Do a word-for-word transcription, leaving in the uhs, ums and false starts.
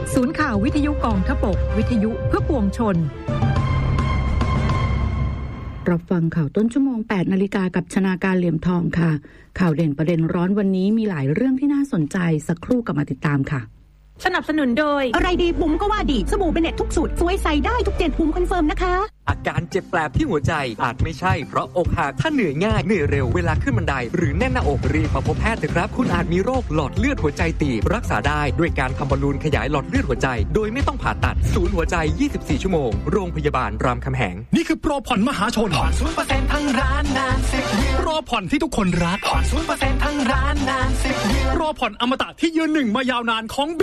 ศูนย์ข่าววิทยุกองทพบกวิทยุเพื่อปวงชนรับฟังข่าวต้นชั่วโมง แปดนาฬิกากับชนาการเหลี่ยมทองค่ะข่าวเด่นประเด็นร้อนวันนี้มีหลายเรื่องที่น่าสนใจสักครู่กลับมาติดตามค่ะสนับสนุนโดยอะไรดีบุ๋มก็ว่าดีสบู่เบเน็ตทุกสูตรสวยใส่ได้ทุกเจนบุ๋มคอนเฟิร์มนะคะอาการเจ็บแปลบที่หัวใจอาจไม่ใช่เพราะอกหักถ้าเหนื่อยง่ายเหนื่อยเร็วเวลาขึ้นบันไดหรือแน่นหน้าอกรีบมาพบแพทย์เถอะครับคุณอาจมีโรคหลอดเลือดหัวใจตีบรักษาได้ด้วยการทำบอลลูนขยายหลอดเลือดหัวใจโดยไม่ต้องผ่าตัดศูนย์หัวใจยี่สิบสี่ชั่วโมงโรงพยาบาลรามคำแหงนี่คือโปรผ่อนมหาชนผ่อน ศูนย์เปอร์เซ็นต์ ทั้งร้านนานสิบเดือนโปรผ่อนที่ทุกคนรักผ่อน ศูนย์เปอร์เซ็นต์ ทั้งร้านนานสิบเดือนโปรผ่อนอมตะที่ยืนหนึ่งมายาวนานของ